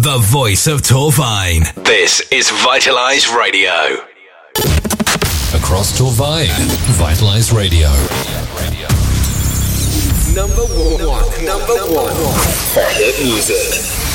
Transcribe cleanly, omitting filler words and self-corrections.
The voice of Torvine. This is Vitalize Radio. Across Torvine, Vitalize Radio. Number one for hit music.